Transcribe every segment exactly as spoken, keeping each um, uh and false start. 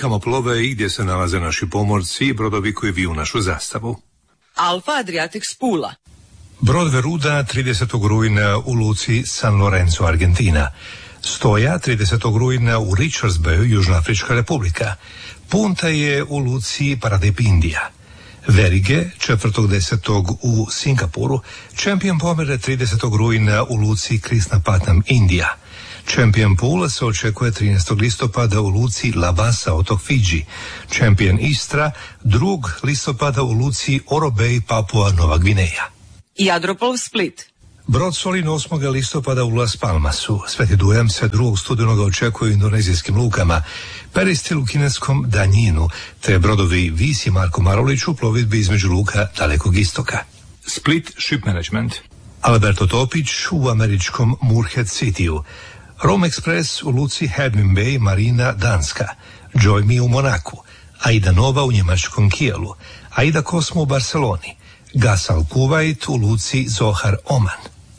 kamo plove i gdje se nalaze naši pomorci i brodovi koji viju našu zastavu. Alfa Adriatic Pula. Brod Veruda tridesetog rujna u luci San Lorenzo, Argentina. Stoja tridesetog rujna u Richards Bayu, Južnoafrička republika. Punta je u luci Paradip, Indija. Verige četvrtog desetog u Singapuru. Champion pomere tridesetog rujna u luci Krishnapatnam, Indija. Champion Pool se očekuje trinaestog listopada u luci Labasa, otok Fidži. Champion Istra drugog listopada u luci Oro Bay, Papua Nova Gvineja. Jadroplov Split. Brod Solin osmog listopada u Las Palmasu. Sveti Dujam se drugog studenog očekuje u indonezijskim lukama. Peristil u kineskom Danjinu, te brodovi Vis i Marko Marulić u plovidbi između luka Dalekog istoka. Split Ship Management. Alberto Topić u američkom Moorhead Cityu. Rome Express u luci Hadmin Bay, Marina, Danska. Joy Me u Monaku. Aida Nova u njemačkom Kijelu. Aida Cosmo u Barceloni. Gasal Kuwait u luci Zohar, Oman.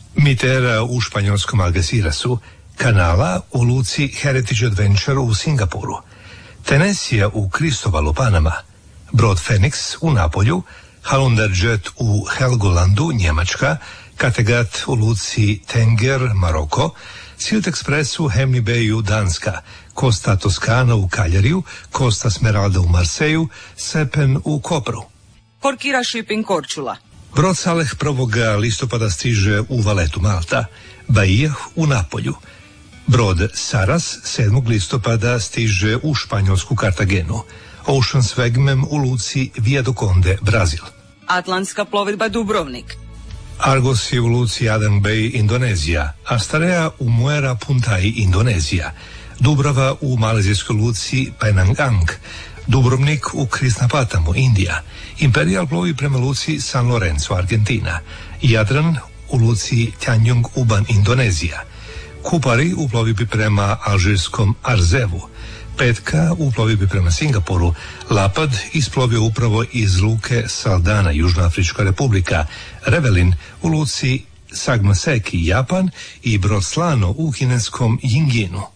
Mitera u španjolskom Algecirasu. Kanala u luci Heritage Adventure u Singapuru. Tenesija u Kristovalu, Panama. Brod Phoenix u Napolju. Halunder Jet u Helgolandu, Njemačka. Kattegat u luci Tenger, Maroko. Silt Express u Hemni Bayu, Danska. Costa Toscana u Kaljariju. Costa Smeralda u Marseju. Sepen u Kopru. Korkira Shipping Korčula. Brod Saleh prvog listopada stiže u Valetu, Malta. Bahia u Napolju. Brod Saras sedmog listopada stiže u španjolsku Kartagenu. Ocean Swagman u luci Via do Conde, Brazil. Atlantska plovidba Dubrovnik. Argos je u luci Adang Bay, Indonezija. Astarea u Muara Puntai, Indonezija. Dubrava u malezijskoj luci Penang Ang. Dubrovnik u Krishnapatamu, Indija. Imperial plovi prema luci San Lorenzo, Argentina. Jadran u luci Tanjung Uban, Indonezija. Kupari u plovidbi prema alžirskom Arzevu. Petka u plovidbi prema Singapuru. Lapad isplovio upravo iz luke Saldana, Južnoafrička republika. Revelin u luci Sagmaseki, Japan i brod Slano u kineskom Yingyinu.